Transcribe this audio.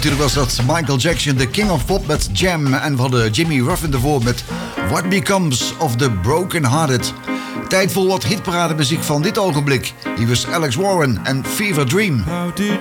natuurlijk was dat Michael Jackson, de King of Pop met Jam. En we hadden Jimmy Ruffin ervoor met What Becomes of the Broken Hearted. Tijd voor wat hitparademuziek van dit ogenblik. Hier was Alex Warren en Fever Dream. How did